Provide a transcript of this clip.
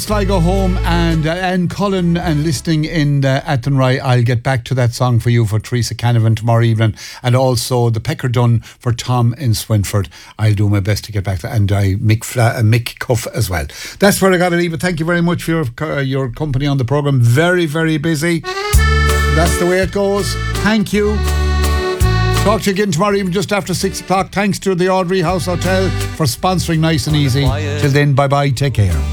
Sligo home and Colin and listening in at Dunray. I'll get back to that song for you for Teresa Canavan tomorrow evening, and also the Pecker Dun for Tom in Swinford. I'll do my best to get back to that, and Mick Cuff as well. That's where I got to leave it. Thank you very much for your company on the programme. Very, very busy. That's the way it goes. Thank you. Talk to you again tomorrow evening just after 6 o'clock. Thanks to the Audrey House Hotel for sponsoring Nice and Easy. Till then, bye-bye. Take care.